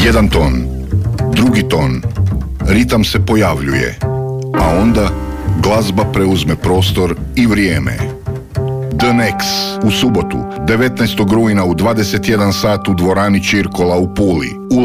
Jedan ton, drugi ton, ritam se pojavljuje, a onda glazba preuzme prostor i vrijeme. The Nex u subotu, 19. rujna u 21 sat u dvorani Čirkola u Puli.